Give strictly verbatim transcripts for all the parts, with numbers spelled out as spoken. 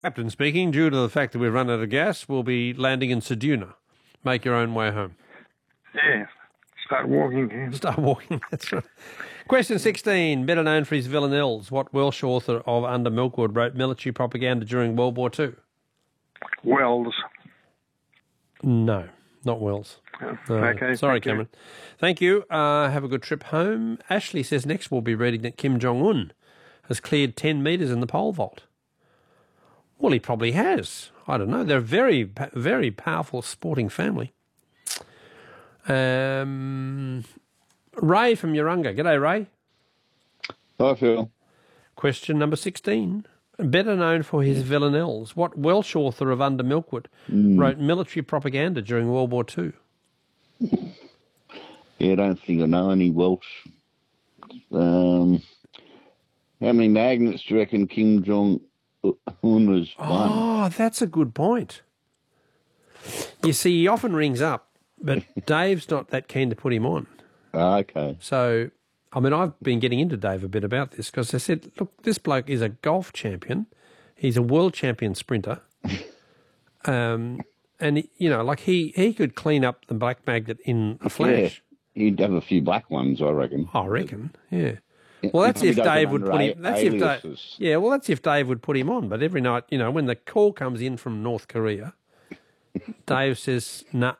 Captain speaking. Due to the fact that we've run out of gas, we'll be landing in Ceduna. Make your own way home. Yeah, start walking again. Start walking, that's right. Question sixteen. Better known for his villanelles, what Welsh author of Under Milkwood wrote military propaganda during World War Two? Wells. No, not Wells. Oh, No. okay. Sorry, thank you. Cameron. Thank you. Uh, have a good trip home. Ashley says next we'll be reading that Kim Jong-un has cleared ten metres in the pole vault. Well, he probably has. I don't know. They're a very, very powerful sporting family. Um, Ray from Urunga. G'day, Ray. Hi, Phil. Question number sixteen. Better known for his villanelles, what Welsh author of Under Milkwood Mm. wrote military propaganda during World War Two? Yeah, I don't think I know any Welsh. Um, how many magnets do you reckon Kim Jong-un was won? Oh, that's a good point. You see, he often rings up, but Dave's not that keen to put him on. Ah, okay. So, I mean, I've been getting into Dave a bit about this because I said, look, this bloke is a golf champion. He's a world champion sprinter. um, and, he, you know, like he, he could clean up the black magnet in a flash. Yeah, he'd have a few black ones, I reckon. I reckon, yeah. Yeah, Well, he that's if probably does Dave them would under put a- him. That's if Dave. aliases. Yeah, well, that's if Dave would put him on. But every night, you know, when the call comes in from North Korea, Dave says, "Nah."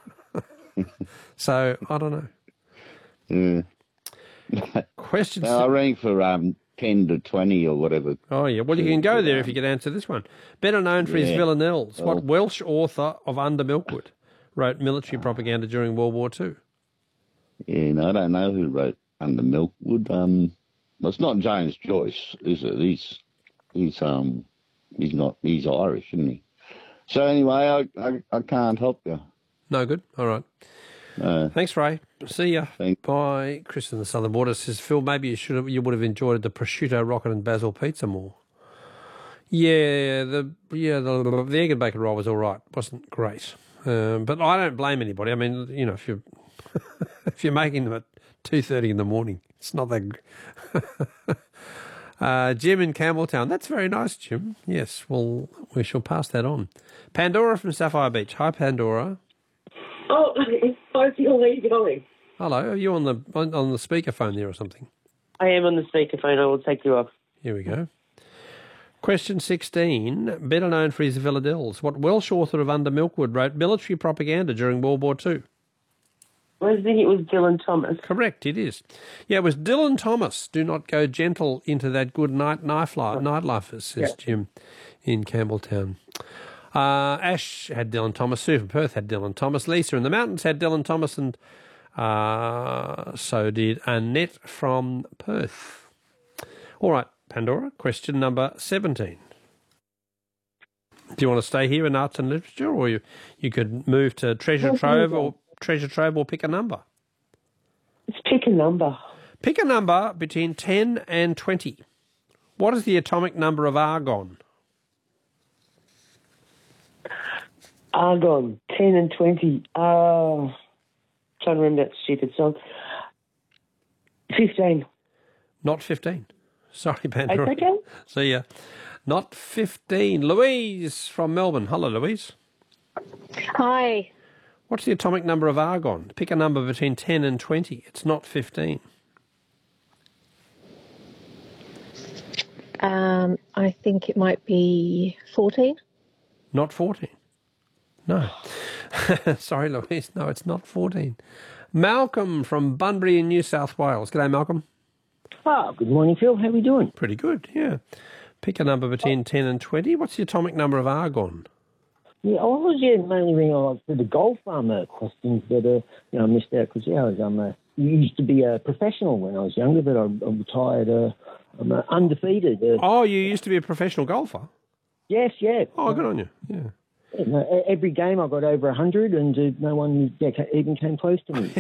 So I don't know. Yeah. Question. No, I rang for um, ten to twenty or whatever. Oh yeah. Well, you can go there if you could answer this one. Better known for his Yeah. villanelles, what Well- Welsh author of Under Milkwood wrote military propaganda during World War Two? Yeah, no, I don't know who wrote Under Milkwood. Um, well, it's not James Joyce, is it? He's he's um he's not he's Irish, isn't he? So anyway, I I, I can't help you. No good. All right. Uh, Thanks, Ray. See ya. Thanks. Bye. Chris in the Southern Border says, Phil, maybe you should have, you would have enjoyed the prosciutto rocket and basil pizza more. Yeah, the yeah the, the egg and bacon roll was all right. Wasn't great, um, but I don't blame anybody. I mean, you know, if you if you're making them at two thirty in the morning, it's not that. G- uh, Jim in Campbelltown. That's very nice, Jim. Yes, well, we shall pass that on. Pandora from Sapphire Beach. Hi, Pandora. Oh, hi, Phil. How are you going? Hello. Are you on the on, on the speakerphone there or something? I am on the speakerphone. I will take you off. Here we go. Question sixteen. Better known for his villanelles, what Welsh author of Under Milkwood wrote military propaganda during World War Two? I think it was Dylan Thomas. Correct, it is. Yeah, it was Dylan Thomas. Do not go gentle into that good night knife life, nightlife, says Jim in Campbelltown. Uh, Ash had Dylan Thomas. Sue from Perth had Dylan Thomas. Lisa in the mountains had Dylan Thomas, and uh, so did Annette from Perth. All right, Pandora, question number seventeen. Do you want to stay here in arts and literature, or you, you could move to Treasure Trove or Treasure Trove or pick a number? Let's pick a number. Pick a number between ten and twenty. What is the atomic number of argon? Argon, ten and twenty. Uh, trying to remember that stupid song. fifteen. Not fifteen. Sorry, Pandora. It's okay. See ya. Not fifteen. Louise from Melbourne. Hello, Louise. Hi. What's the atomic number of argon? Pick a number between ten and twenty. It's not fifteen. Um, I think it might be fourteen. Not fourteen. No. Sorry, Louise. No, it's not fourteen. Malcolm from Bunbury in New South Wales. G'day, Malcolm. Ah, good morning, Phil. How are we doing? Pretty good, yeah. Pick a number between ten and twenty. What's the atomic number of argon? Yeah, I was yeah, mainly ringing on for the golf um, uh, questions, but uh, you know, I missed out because yeah, I was, um, uh, used to be a professional when I was younger, but I, I retired. Uh, I'm uh, undefeated. Uh, Oh, you used to be a professional golfer? yes, yeah. Oh, good on you, yeah. Yeah, no, e- every game I got over a hundred, and uh, no one yeah, ca- even came close to me.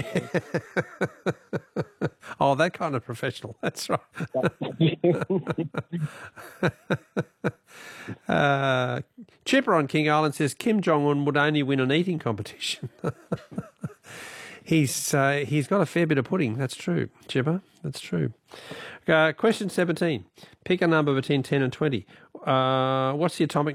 Oh, that kind of professional. That's right. uh, Chipper on King Island says Kim Jong-un would only win an eating competition. he's uh, he's got a fair bit of pudding. That's true, Chipper. That's true. Uh, question seventeen. Pick a number between ten and twenty. Uh, what's the atomic